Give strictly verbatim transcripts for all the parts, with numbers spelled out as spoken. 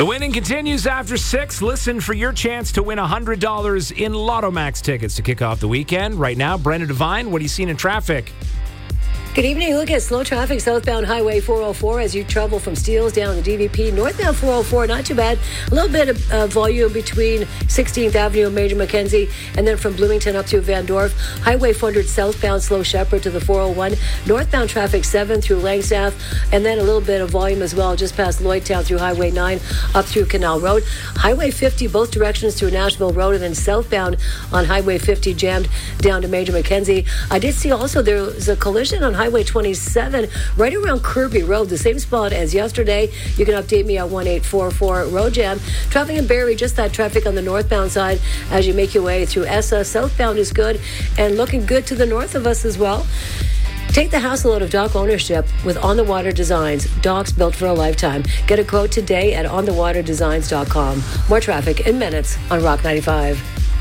The winning continues after six. Listen for your chance to win one hundred dollars in Lotto Max tickets to kick off the weekend. Right now, Brenna Devine, what are you seeing in traffic? Good evening. Look at slow traffic southbound Highway four oh four as you travel from Steeles down the D V P. Northbound four oh four, not too bad. A little bit of uh, volume between sixteenth Avenue and Major Mackenzie, and then from Bloomington up through Van Dorp. Highway four hundred southbound Slow Shepherd to the four oh one. Northbound traffic seven through Langstaff, and then a little bit of volume as well just past Lloydtown through Highway nine up through Canal Road. Highway fifty both directions through Nashville Road, and then southbound on Highway fifty jammed down to Major Mackenzie. I did see also there was a collision on Highway twenty-seven right around Kirby Road, the same spot as yesterday. You can update me at one eight four four road jam. Traffic in Barrie, just that traffic on the northbound side as you make your way through Essa. Southbound is good and looking good to the north of us as well. Take the hassle out of dock ownership with On the Water Designs. Docks built for a lifetime. Get a quote today at on the water designs dot com. More traffic in minutes on Rock ninety-five.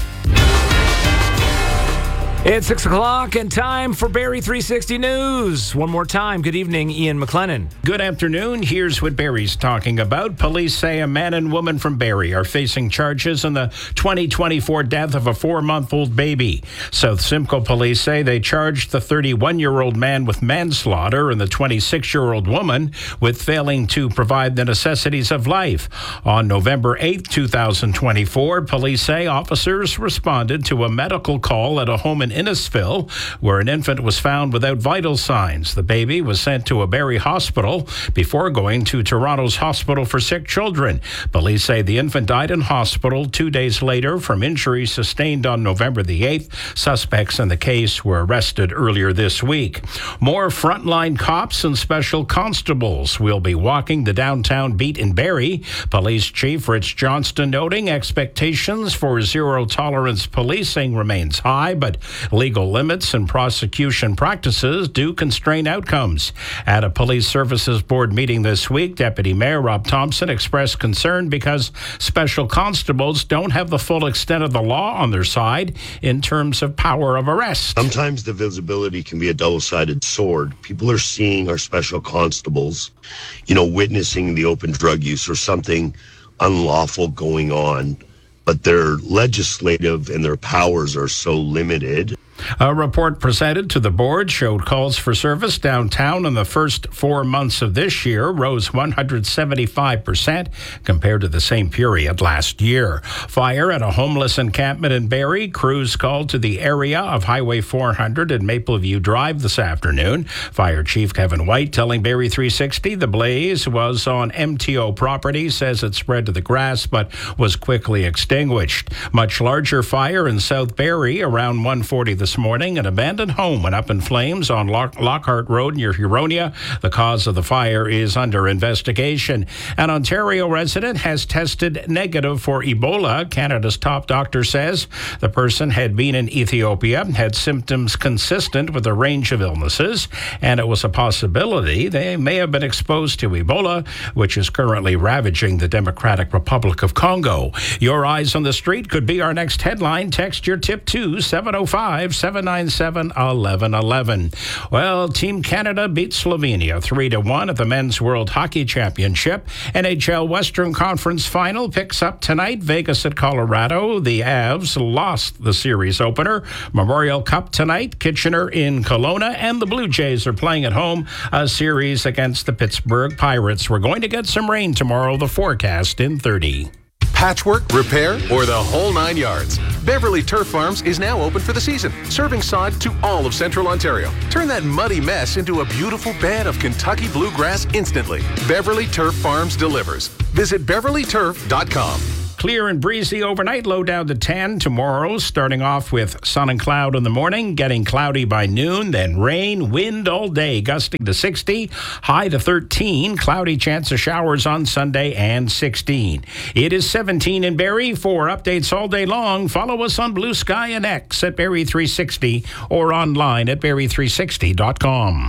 It's six o'clock and time for Barrie three sixty News. One more time, good evening, Ian McLennan. Good afternoon. Here's what Barrie's talking about. Police say a man and woman from Barrie are facing charges in the twenty twenty-four death of a four-month-old baby. South Simcoe police say they charged the thirty-one-year-old man with manslaughter and the twenty-six-year-old woman with failing to provide the necessities of life. On November eighth, twenty twenty-four, police say officers responded to a medical call at a home in Innisfil, where an infant was found without vital signs. The baby was sent to a Barrie hospital before going to Toronto's Hospital for Sick Children. Police say the infant died in hospital two days later from injuries sustained on November the eighth. Suspects in the case were arrested earlier this week. More frontline cops and special constables will be walking the downtown beat in Barrie. Police Chief Rich Johnston noting expectations for zero-tolerance policing remains high, but legal limits and prosecution practices do constrain outcomes. At a Police Services Board meeting this week, Deputy Mayor Rob Thompson expressed concern because special constables don't have the full extent of the law on their side in terms of power of arrest. Sometimes the visibility can be a double-sided sword. People are seeing our special constables, you know, witnessing the open drug use or something unlawful going on, but their legislative and their powers are so limited. A report presented to the board showed calls for service downtown in the first four months of this year rose one hundred seventy-five percent compared to the same period last year. Fire at a homeless encampment in Barrie. Crews called to the area of Highway four hundred and Mapleview Drive this afternoon. Fire Chief Kevin White telling Barrie three sixty the blaze was on M T O property, says it spread to the grass but was quickly extinguished. Much larger fire in South Barrie around one forty this morning. An abandoned home went up in flames on Lock- Lockhart Road near Huronia. The cause of the fire is under investigation. An Ontario resident has tested negative for Ebola. Canada's top doctor says the person had been in Ethiopia, had symptoms consistent with a range of illnesses, and it was a possibility they may have been exposed to Ebola, which is currently ravaging the Democratic Republic of Congo. Your eyes on the street could be our next headline. Text your tip to seven oh five, seven nine seven, one one one one. Well, Team Canada beat Slovenia three to one at the Men's World Hockey Championship. N H L Western Conference Final picks up tonight. Vegas at Colorado. The Avs lost the series opener. Memorial Cup tonight. Kitchener in Kelowna. And the Blue Jays are playing at home a series against the Pittsburgh Pirates. We're going to get some rain tomorrow. The forecast in thirty. Patchwork, repair, or the whole nine yards. Beverly Turf Farms is now open for the season, serving sod to all of Central Ontario. Turn that muddy mess into a beautiful bed of Kentucky bluegrass instantly. Beverly Turf Farms delivers. Visit beverly turf dot com. Clear and breezy overnight, low down to ten. Tomorrow, starting off with sun and cloud in the morning, getting cloudy by noon, then rain, wind all day, gusting to sixty, high to thirteen, cloudy chance of showers on Sunday, and sixteen. It is seventeen in Barrie. For updates all day long, follow us on Blue Sky and X at Barrie three sixty or online at barrie three sixty dot com.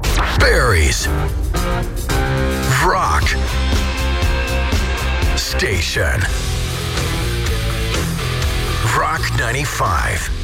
Barrie's Rock Station. Rock ninety-five.